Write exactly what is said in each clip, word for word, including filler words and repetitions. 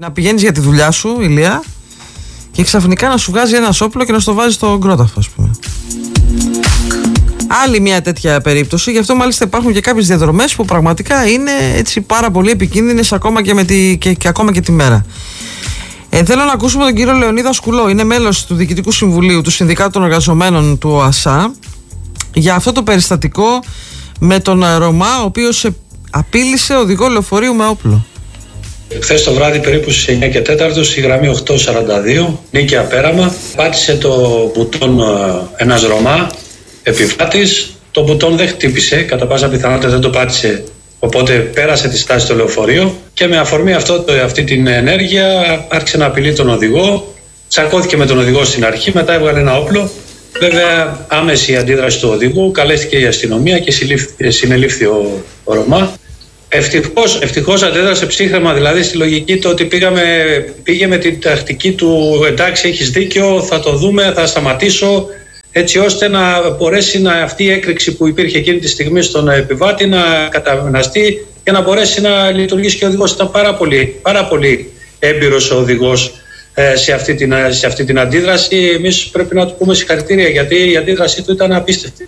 Να πηγαίνεις για τη δουλειά σου, Ηλία, και ξαφνικά να σου βγάζει ένα όπλο και να στο βάζει στον κρόταφο, ας πούμε. Άλλη μια τέτοια περίπτωση. Γι' αυτό μάλιστα υπάρχουν και κάποιες διαδρομές που πραγματικά είναι έτσι πάρα πολύ επικίνδυνες ακόμα και, με τη, και, και, ακόμα και τη μέρα. Ε, θέλω να ακούσουμε τον κύριο Λεωνίδα Σκουλό. Είναι μέλος του Διοικητικού Συμβουλίου του Συνδικάτου των Εργαζομένων του ΟΑΣΑ για αυτό το περιστατικό με τον Ρωμά, ο οποίος απείλησε οδηγό λεωφορείου με όπλο. Χθες το βράδυ περίπου στις εννιά και τέσσερα στη γραμμή οκτώ σαράντα δύο, Νίκαια Πέραμα, πάτησε το μπουτόν ένας Ρωμά επιβάτης. Το μπουτόν δεν χτύπησε, κατά πάσα πιθανότητα δεν το πάτησε, οπότε πέρασε τη στάση στο λεωφορείο και με αφορμή αυτό, αυτή την ενέργεια άρχισε να απειλεί τον οδηγό. Τσακώθηκε με τον οδηγό στην αρχή, μετά έβγαλε ένα όπλο. Βέβαια, άμεση αντίδραση του οδηγού, καλέστηκε η αστυνομία και συνελήφθη ο, ο Ρωμά. Ευτυχώς, ευτυχώς αντέδρασε ψύχραιμα, δηλαδή στη λογική το ότι πήγαμε, πήγε με την τακτική του εντάξει, έχεις δίκιο, θα το δούμε, θα σταματήσω, έτσι ώστε να μπορέσει να, αυτή η έκρηξη που υπήρχε εκείνη τη στιγμή στον επιβάτη να καταναστεί και να μπορέσει να λειτουργήσει και ο οδηγός. Ήταν πάρα πολύ, πάρα πολύ έμπειρος ο οδηγός ε, σε, αυτή την, σε αυτή την αντίδραση. Εμείς πρέπει να του πούμε συγχαρητήρια, γιατί η αντίδρασή του ήταν απίστευτη.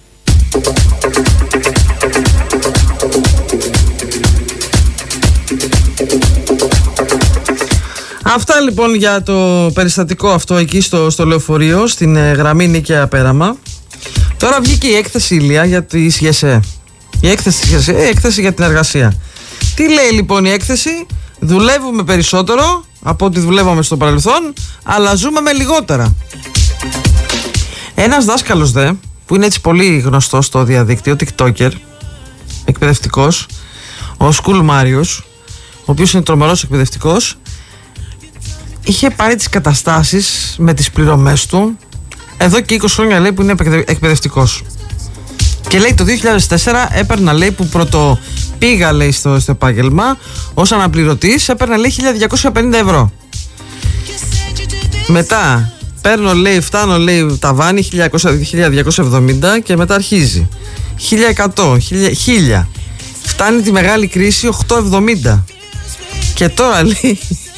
Αυτά λοιπόν για το περιστατικό αυτό εκεί στο, στο λεωφορείο, στην ε, γραμμή Νίκαια Πέραμα. Τώρα βγήκε η έκθεση, Ηλία, για τη ΓΕΣΕ. Η έκθεση της ΓΕΣΕ, η έκθεση για την εργασία. Τι λέει λοιπόν η έκθεση? Δουλεύουμε περισσότερο από ό,τι δουλεύαμε στο παρελθόν, αλλά ζούμε με λιγότερα. Ένας δάσκαλος δε, που είναι έτσι πολύ γνωστός στο διαδίκτυο, TikToker, εκπαιδευτικός, ο School Marius, ο οποίος είναι τρομερός εκπαιδευτικός, είχε πάρει τις καταστάσεις με τις πληρωμές του εδώ και είκοσι χρόνια, λέει, που είναι εκπαιδευτικός. Και λέει το δύο χιλιάδες τέσσερα έπαιρνα, λέει, που πρώτο πήγα, λέει, στο, στο επάγγελμα ως αναπληρωτής, έπαιρνα, λέει, χίλια διακόσια πενήντα ευρώ. Μετά παίρνω, λέει, φτάνω, λέει, ταβάνι χίλια διακόσια εβδομήντα και μετά αρχίζει χίλια εκατό, χίλια, φτάνει τη μεγάλη κρίση οκτακόσια εβδομήντα και τώρα, λέει,